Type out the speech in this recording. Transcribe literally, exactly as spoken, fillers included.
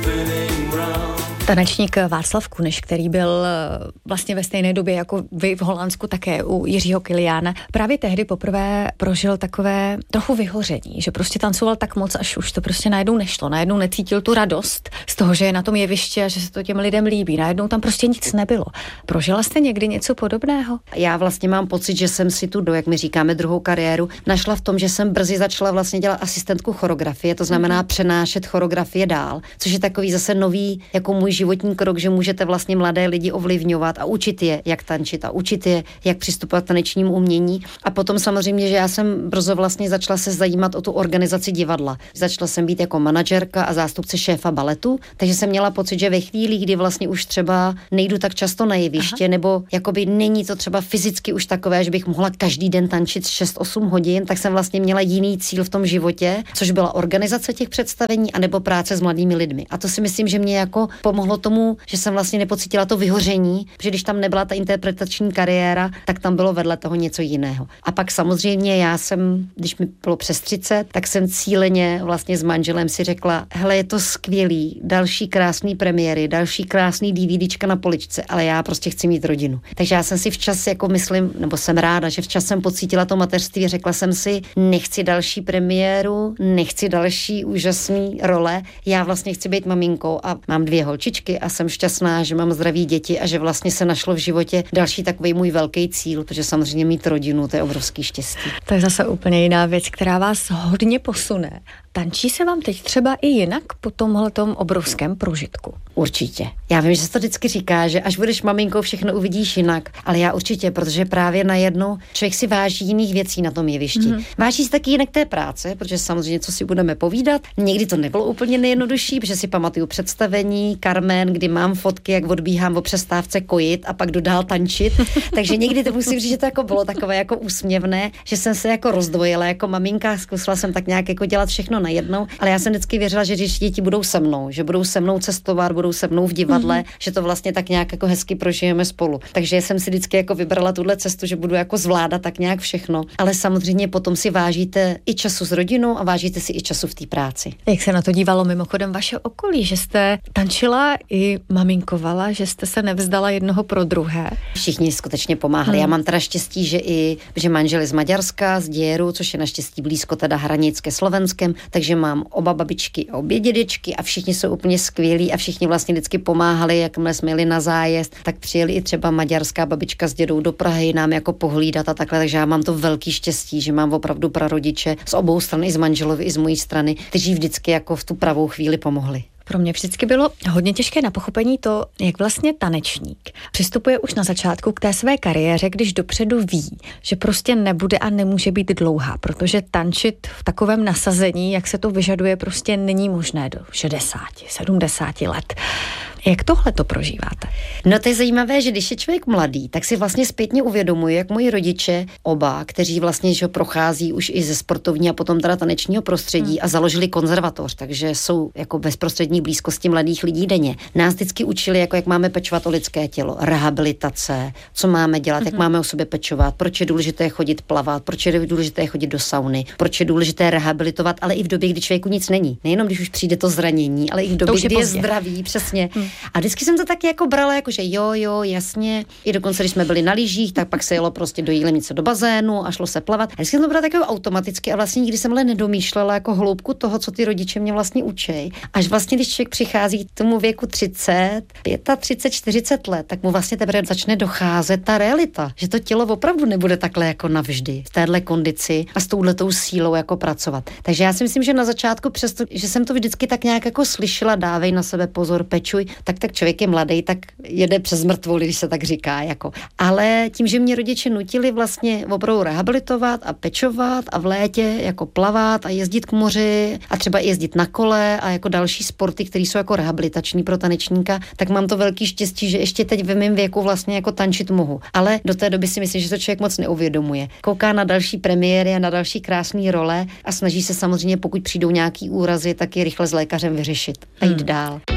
Tanečník Václav Kuneš, který byl vlastně ve stejné době jako vy v Holandsku také u Jiřího Kiliána, právě tehdy poprvé prožil takové trochu vyhoření, že prostě tancoval tak moc, až už to prostě najednou nešlo, najednou necítil tu radost z toho, že je na tom jevišti a že se to těm lidem líbí, najednou tam prostě nic nebylo. Prožila jste někdy něco podobného? Já vlastně mám pocit, že jsem si tu, do, jak my říkáme, druhou kariéru našla v tom, že jsem brzy začala vlastně dělat asistentku choreografie, to znamená mm. přenášet choreografie dál, což je takový zase nový jako můj životní krok, že můžete vlastně mladé lidi ovlivňovat a učit je, jak tančit a učit je, jak přistupovat k tanečnímu umění. A potom samozřejmě, že já jsem brzo vlastně začala se zajímat o tu organizaci divadla. Začala jsem být jako manažerka a zástupce šéfa baletu, takže jsem měla pocit, že ve chvíli, kdy vlastně už třeba nejdu tak často na jeviště, Aha. nebo jakoby není to třeba fyzicky už takové, že bych mohla každý den tančit šest osm hodin, tak jsem vlastně měla jiný cíl v tom životě, což byla organizace těch představení anebo práce s mladými lidmi. A to si myslím, že mě jako pomohlo tomu, že jsem vlastně nepocítila to vyhoření, že když tam nebyla ta interpretační kariéra, tak tam bylo vedle toho něco jiného. A pak samozřejmě já jsem, když mi bylo přes třicet, tak jsem cíleně vlastně s manželem si řekla, hele, je to skvělý, další krásný premiéry, další krásný DVDčka na poličce, ale já prostě chci mít rodinu. Takže já jsem si včas jako myslím, nebo jsem ráda, že včas jsem pocítila to mateřství, řekla jsem si, nechci další premiéru, nechci další úžasný role, já vlastně chci být maminkou a mám dvě holčičky a jsem šťastná, že mám zdraví děti a že vlastně se našlo v životě další takový můj velký cíl, protože samozřejmě mít rodinu, to je obrovský štěstí. To je zase úplně jiná věc, která vás hodně posune. Tančí se vám teď třeba i jinak po tomhletom obrovském prožitku? Určitě. Já vím, že se to vždycky říká, že až budeš maminkou, všechno uvidíš jinak, ale já určitě, protože právě najednou člověk si váží jiných věcí na tom jevišti. Mm-hmm. Váží si taky jinak té práce, protože samozřejmě co si budeme povídat. Někdy to nebylo úplně nejjednodušší, protože si pamatuju představení Carmen, kdy mám fotky, jak odbíhám o přestávce kojit a pak dodál tančit. Takže někdy to musím říct, že to jako bylo takové jako úsměvné, že jsem se jako rozdvojila jako maminka, zkusila jsem tak nějak jako dělat všechno najednou, ale já jsem vždycky věřila, že když děti budou se mnou, že budou se mnou cestovat, budou se mnou v divadle, mm-hmm. že to vlastně tak nějak jako hezky prožijeme spolu. Takže jsem si vždycky jako vybrala tuhle cestu, že budu jako zvládat tak nějak všechno, ale samozřejmě potom si vážíte i času s rodinou a vážíte si i času v té práci. Jak se na to dívalo mimochodem vaše okolí, že jste tančila i maminkovala, že jste se nevzdala jednoho pro druhé? Všichni skutečně pomáhali. Hmm. Já mám teda štěstí, že i že manžel je z Maďarska, z Děru, což je naštěstí blízko teda hranic ke Slovenskem, takže mám oba babičky a obě dědečky a všichni jsou úplně skvělí a všichni vlastně vždycky pomáhali, jakmile jsme jeli na zájezd, tak přijeli i třeba maďarská babička s dědou do Prahy nám jako pohlídat a takhle, takže já mám to velký štěstí, že mám opravdu prarodiče z obou stran, i z manželovi, i z mojí strany, kteří vždycky jako v tu pravou chvíli pomohli. Pro mě vždycky bylo hodně těžké na pochopení to, jak vlastně tanečník přistupuje už na začátku k té své kariéře, když dopředu ví, že prostě nebude a nemůže být dlouhá, protože tančit v takovém nasazení, jak se to vyžaduje, prostě není možné do šedesáti, sedmdesáti let. Jak tohle to prožíváte? No to je zajímavé, že když je člověk mladý, tak si vlastně zpětně uvědomuje, jak moji rodiče, oba, kteří vlastně že prochází už i ze sportovní a potom teda tanečního prostředí hmm. a založili konzervatoř, takže jsou jako bezprostřední blízkosti mladých lidí denně. Nás vždycky učili, jako jak máme pečovat o lidské tělo, rehabilitace, co máme dělat, hmm. jak máme o sobě pečovat, proč je důležité chodit plavat, proč je důležité chodit do sauny, proč je důležité rehabilitovat, ale i v době, kdy člověku nic není. Nejenom když už přijde to zranění, ale i v době, kdy je zdravý, přesně. Hmm. A vždycky jsem to tak jako brala, jako že jo, jo, jasně. I dokonce, když jsme byli na lyžích, tak pak se jelo prostě do Jílemice do bazénu a šlo se plavat. A vždycky jsem to brala takový automaticky a vlastně nikdy jsem ale nedomýšlela jako hloubku toho, co ty rodiče mě vlastně učí. Až vlastně, když člověk přichází k tomu věku třicet, třicet pět, čtyřicet let, tak mu vlastně teprve začne docházet ta realita, že to tělo opravdu nebude takhle jako navždy v téhle kondici a s touhletou sílou jako pracovat. Takže já si myslím, že na začátku přesto, že jsem to vždycky tak nějak jako slyšela, dávej na sebe pozor, pečuj, tak tak člověk je mladý, tak jede přes mrtvoli, když se tak říká, jako. Ale tím, že mě rodiče nutili vlastně opravdu rehabilitovat a pečovat a v létě jako plavat a jezdit k moři a třeba jezdit na kole a jako další sporty, které jsou jako rehabilitační pro tanečníka, tak mám to velký štěstí, že ještě teď ve mém věku vlastně jako tančit mohu. Ale do té doby si myslím, že to člověk moc neuvědomuje. Kouká na další premiéry a na další krásné role a snaží se samozřejmě, pokud přijdou nějaký úrazy, tak je rychle s lékařem vyřešit a jít hmm. dál.